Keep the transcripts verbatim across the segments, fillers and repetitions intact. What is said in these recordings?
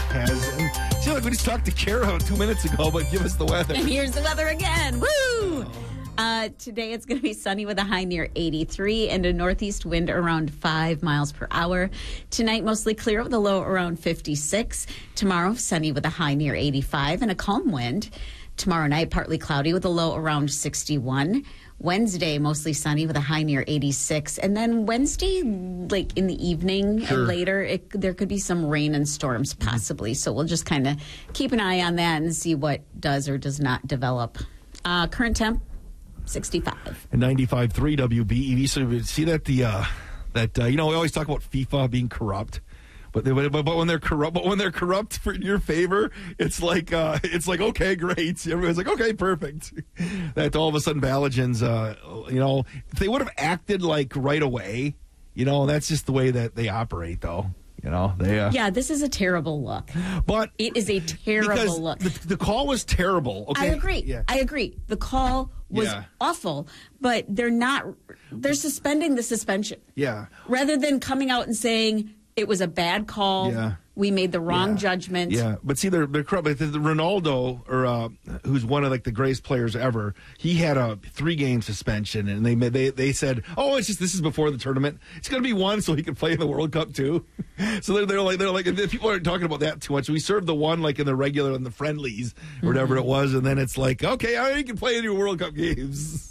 has. And I feel like we just talked to Kara two minutes ago, but give us the weather. And here's the weather again. Woo! Uh, today it's going to be sunny with a high near eighty-three and a northeast wind around five miles per hour. Tonight, mostly clear with a low around fifty-six. Tomorrow, sunny with a high near eighty-five and a calm wind. Tomorrow night, partly cloudy with a low around sixty-one. Wednesday, mostly sunny with a high near eighty-six. And then Wednesday, like in the evening Sure. and later, it, there could be some rain and storms possibly. So we'll just kind of keep an eye on that and see what does or does not develop. Uh, current temp, sixty-five. And ninety-five point three W B E V. So you see that the uh, that uh, you know we always talk about FIFA being corrupt, but they, but, but when they're corrupt, but when they're corrupt for your favor, it's like uh, it's like okay, great. Everybody's like okay, perfect. That all of a sudden Balogun's, uh, you know, if they would have acted like right away, you know, that's just the way that they operate, though. You know, they. Uh, Yeah, this is a terrible look. But It is a terrible because look. The, the call was terrible. Okay, I agree. Yeah. I agree. The call was Yeah. awful, but they're not, they're suspending the suspension. Yeah. Rather than coming out and saying it was a bad call, Yeah. we made the wrong Yeah. judgment. Yeah, but see, they're they're corrupt. But the, the Ronaldo, or uh, who's one of like the greatest players ever, he had a three game suspension, and they made, they they said, oh, it's just this is before the tournament. It's going to be one, so he can play in the World Cup too. So they're they're like they're like people aren't talking about that too much. We served the one like in the regular and the friendlies or whatever it was, and then it's like okay, I you can play in your World Cup games.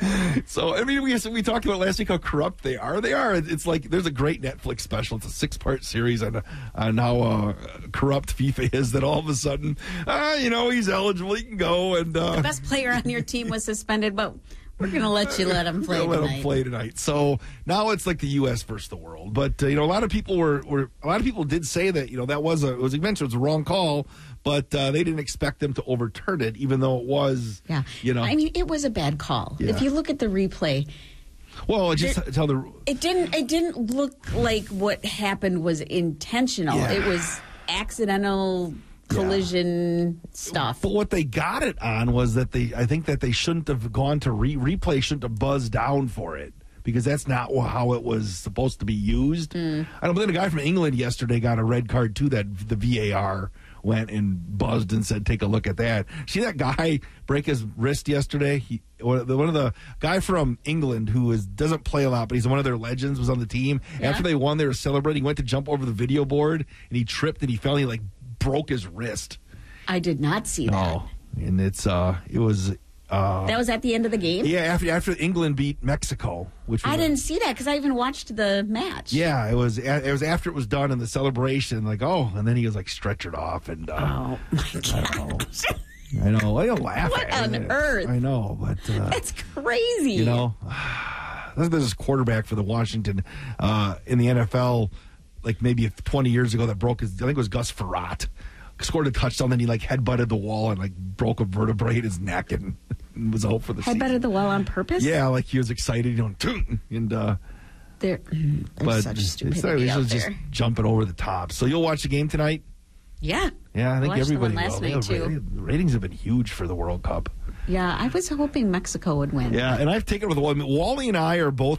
So I mean, we we talked about last week how corrupt they are. They are. It's like there's a great Netflix special. It's a six part series on on how uh, corrupt FIFA is. That all of a sudden, uh, you know, he's eligible, he can go, and uh, The best player on your team was suspended, but we're going to let you let him play we're gonna let tonight. him play tonight. So now it's like the U S versus the world. But uh, you know, a lot of people were, were a lot of people did say that you know that was a it was you mentioned it was a wrong call, but uh, they didn't expect them to overturn it, even though it was. Yeah. You know, I mean, it was a bad call. Yeah. If you look at the replay, well, just There- tell the. it didn't it didn't look like what happened was intentional. Yeah. It was accidental collision stuff. But what they got it on was that they, I think that they shouldn't have gone to re- replay, shouldn't have buzzed down for it because that's not how it was supposed to be used. Mm. I don't. But then a guy from England yesterday got a red card too. That the V A R went and buzzed and said, "Take a look at that." See that guy break his wrist yesterday? He one of the, one of the guy from England who is doesn't play a lot, but he's one of their legends. Was on the team Yeah. after they won. They were celebrating. He went to jump over the video board and he tripped and he fell. And he like broke his wrist. I did not see that. No, and it's uh, it was uh, That was at the end of the game? yeah after after England beat Mexico, which was I a- didn't see that because I even watched the match. yeah, it was it was after it was done in the celebration, like oh, and then he was like stretchered off and uh, Oh, my I know, God. I know, I don't laugh What at on it. earth? I know, but uh, That's crazy. you know, this is quarterback for the Washington uh, in the N F L, like maybe twenty years ago that broke his. I think it was Gus Frerotte. Scored a touchdown, then he like headbutted the wall and like broke a vertebrae in his neck and was out for the season. Headbutted the well on purpose? Yeah, like he was excited, you know, toot, and uh, There, mm, there's but such it's stupidity it's out just there. jumping over the top. So you'll watch the game tonight? Yeah. Yeah, I think Watched the everybody one last will. night, Yeah, too. The ratings have been huge for the World Cup. Yeah, I was hoping Mexico would win. Yeah, and I've taken it with Wally. I mean, Wally and I are both